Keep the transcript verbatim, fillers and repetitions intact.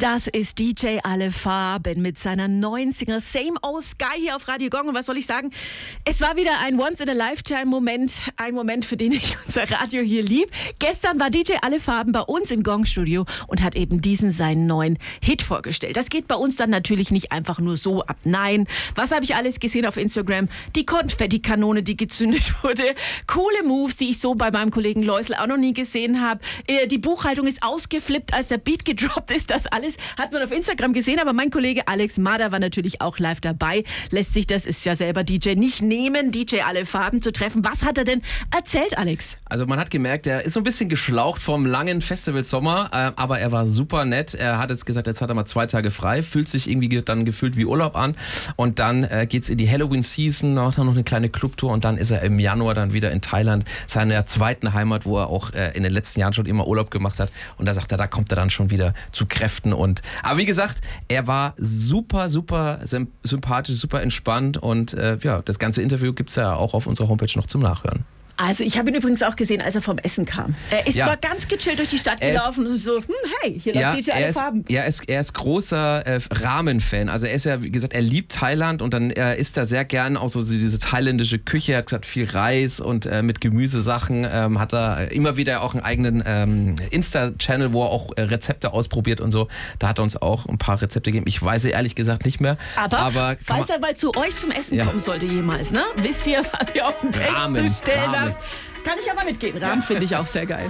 Das ist D J Alle Farben mit seiner neuen Single Same Old Sky hier auf Radio Gong. Und was soll ich sagen? Es war wieder ein Once-in-a-Lifetime-Moment. Ein Moment, für den ich unser Radio hier lieb. Gestern war D J Alle Farben bei uns im Gong-Studio und hat eben diesen seinen neuen Hit vorgestellt. Das geht bei uns dann natürlich nicht einfach nur so ab. Nein, was habe ich alles gesehen auf Instagram? Die Konfettikanone, die gezündet wurde. Coole Moves, die ich so bei meinem Kollegen Läusel auch noch nie gesehen habe. Die Buchhaltung ist ausgeflippt, als der Beat gedroppt ist. Das alles hat man auf Instagram gesehen, aber mein Kollege Alex Mader war natürlich auch live dabei. Lässt sich, das ist ja selber D J, nicht nehmen, D J Alle Farben zu treffen. Was hat er denn erzählt, Alex? Also man hat gemerkt, er ist so ein bisschen geschlaucht vom langen Festivalsommer, äh, aber er war super nett. Er hat jetzt gesagt, jetzt hat er mal zwei Tage frei, fühlt sich irgendwie dann gefühlt wie Urlaub an und dann äh, geht's in die Halloween-Season, macht er noch eine kleine Clubtour und dann ist er im Januar dann wieder in Thailand, seiner zweiten Heimat, wo er auch äh, in den letzten Jahren schon immer Urlaub gemacht hat und da sagt er, da kommt er dann schon wieder zu Kräften und, aber wie gesagt, er war super, super sympathisch, super entspannt und äh, ja, das ganze Interview gibt's ja auch auf unserer Homepage noch zum Nachhören. Also ich habe ihn übrigens auch gesehen, als er vom Essen kam. Er ist ja. mal ganz gechillt durch die Stadt er gelaufen und so, hm, hey, hier läuft ja, D J Alle ist, Farben. Ja, er ist, er ist großer äh, Ramen-Fan. Also er ist ja, wie gesagt, er liebt Thailand und dann äh, isst er sehr gern auch so diese thailändische Küche. Er hat gesagt, viel Reis und äh, mit Gemüsesachen. Ähm, hat er immer wieder auch einen eigenen ähm, Insta-Channel, wo er auch äh, Rezepte ausprobiert und so. Da hat er uns auch ein paar Rezepte gegeben. Ich weiß ehrlich gesagt nicht mehr. Aber, aber falls er mal zu euch zum Essen ja. kommen sollte jemals, ne? Wisst ihr, was ihr auf den Text Ramen, zu stellen Ramen. habt? Kann ich aber mitgehen. Rahmen finde ich auch sehr geil.